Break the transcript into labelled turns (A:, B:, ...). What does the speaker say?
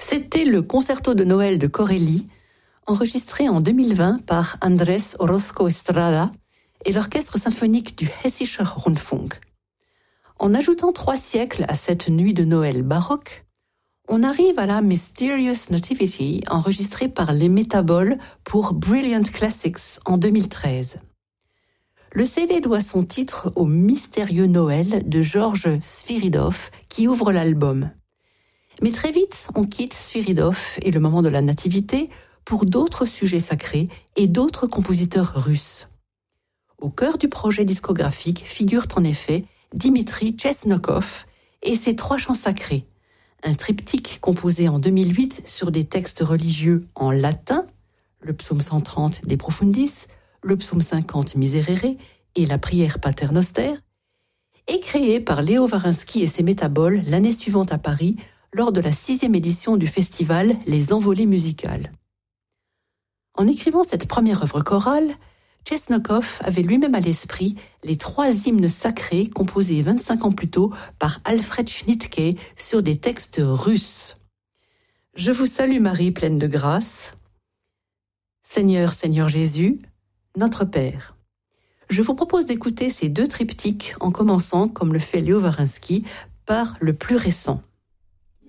A: C'était le concerto de Noël de Corelli, enregistré en 2020 par Andrés Orozco Estrada et l'orchestre symphonique du Hessischer Rundfunk. En ajoutant 3 siècles à cette nuit de Noël baroque, on arrive à la Mysterious Nativity enregistrée par les Métaboles pour Brilliant Classics en 2013. Le CD doit son titre au mystérieux Noël de Georges Sviridov qui ouvre l'album. Mais très vite, on quitte Sviridov et le moment de la Nativité pour d'autres sujets sacrés et d'autres compositeurs russes. Au cœur du projet discographique figurent en effet Dimitri Chesnokov et ses 3 chants sacrés, un triptyque composé en 2008 sur des textes religieux en latin, le psaume 130 De Profundis, le psaume 50 Miserere et la prière Pater Noster, et créé par Léo Varinsky et ses Métaboles l'année suivante à Paris lors de la 6e édition du festival Les Envolées musicales. En écrivant cette première œuvre chorale, Chesnokov avait lui-même à l'esprit les 3 hymnes sacrés composés 25 ans plus tôt par Alfred Schnittke sur des textes russes. Je vous salue Marie, pleine de grâce. Seigneur, Seigneur Jésus, notre Père. Je vous propose d'écouter ces 2 triptyques en commençant, comme le fait Léo Varinsky, par le plus récent.